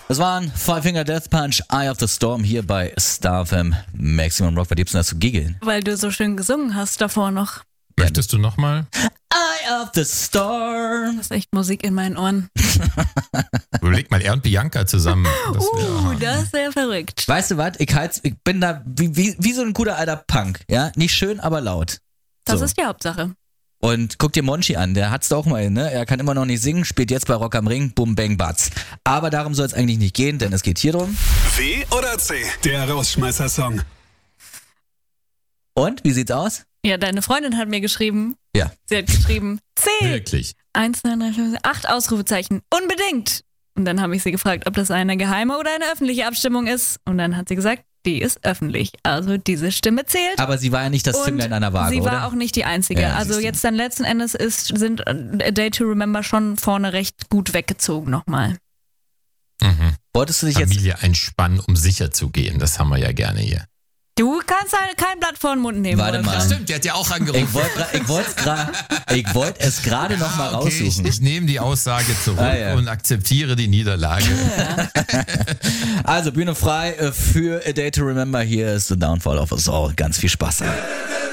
Das waren Five Finger Death Punch, Eye of the Storm hier bei Star FM Maximum Rock. Was gibt's denn da zu giggeln? Weil du so schön gesungen hast davor noch. Möchtest du nochmal? Eye of the Storm. Das ist echt Musik in meinen Ohren. Überleg mal, er und Bianca zusammen. Das wäre verrückt. Weißt du was? Ich bin da wie so ein guter alter Punk. Ja, nicht schön, aber laut. Das So. ist die Hauptsache. Und guck dir Monchi an, der hat's doch mal, ne? Er kann immer noch nicht singen, spielt jetzt bei Rock am Ring, Bum Bang Batz. Aber darum soll es eigentlich nicht gehen, denn es geht hier drum. W oder C? Der Rausschmeißer-Song. Und, wie sieht's aus? Ja, deine Freundin hat mir geschrieben. Ja. Sie hat geschrieben, C. Wirklich? 1, 2, 3, 4, 5, 8 Ausrufezeichen. Unbedingt. Und dann habe ich sie gefragt, ob das eine geheime oder eine öffentliche Abstimmung ist. Und dann hat sie gesagt, die ist öffentlich. Also diese Stimme zählt. Aber sie war ja nicht das Und Zünglein an der Waage, sie oder? war auch nicht die Einzige. Ja, also siehst du. jetzt dann letzten Endes sind A Day to Remember schon vorne recht gut weggezogen nochmal. Mhm. Wolltest du dich jetzt... Familie einspannen, um sicher zu gehen. Das haben wir ja gerne hier. Du kannst halt kein Blatt vor den Mund nehmen. Warte Wolfgang. mal. Stimmt, der hat ja auch angerufen. Ich wollte es gerade noch mal Okay, raussuchen. ich nehme die Aussage zurück Ja. und akzeptiere die Niederlage. Also Bühne frei für A Day to Remember. Hier ist The Downfall of Us All. Ganz viel Spaß.